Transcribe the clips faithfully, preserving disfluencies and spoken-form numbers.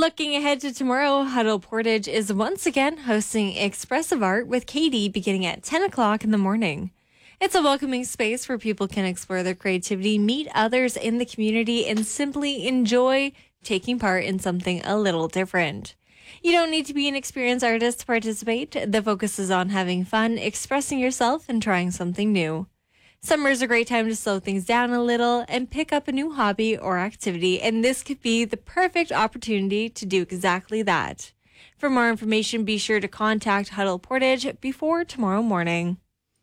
Looking ahead to tomorrow, Huddle Portage is once again hosting Expressive Art with Katie beginning at ten o'clock in the morning. It's a welcoming space where people can explore their creativity, meet others in the community, and simply enjoy taking part in something a little different. You don't need to be an experienced artist to participate. The focus is on having fun, expressing yourself, and trying something new. Summer is a great time to slow things down a little and pick up a new hobby or activity, and this could be the perfect opportunity to do exactly that. For more information, be sure to contact Huddle Portage before tomorrow morning.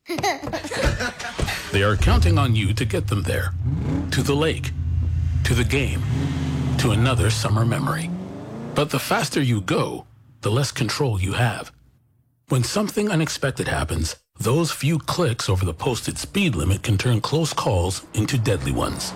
They are counting on you to get them there. To the lake, to the game, to another summer memory. But the faster you go, the less control you have. When something unexpected happens, those few clicks over the posted speed limit can turn close calls into deadly ones.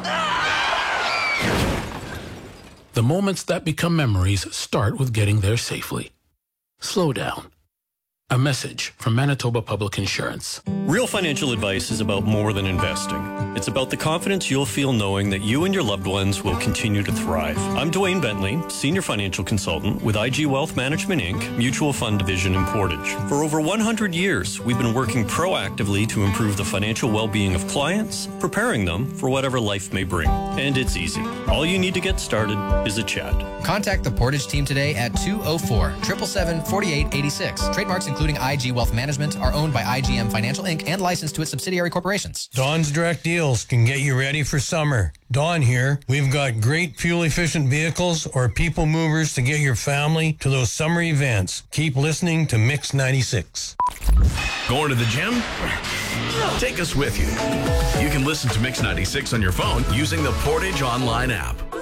The moments that become memories start with getting there safely. Slow down. A message from Manitoba Public Insurance. Real financial advice is about more than investing. It's about the confidence you'll feel knowing that you and your loved ones will continue to thrive. I'm Dwayne Bentley, Senior Financial Consultant with I G Wealth Management, Incorporated, Mutual Fund Division in Portage. For over one hundred years, we've been working proactively to improve the financial well-being of clients, preparing them for whatever life may bring. And it's easy. All you need to get started is a chat. Contact the Portage team today at two oh four, seven seven seven, four eight eight six. Trademarks including I G Wealth Management are owned by I G M Financial Incorporated and licensed to its subsidiary corporations. Dawn's Direct Deals can get you ready for summer. Dawn here. We've got great fuel-efficient vehicles or people movers to get your family to those summer events. Keep listening to Mix ninety-six. Going to the gym? Take us with you. You can listen to Mix ninety-six on your phone using the Portage online app.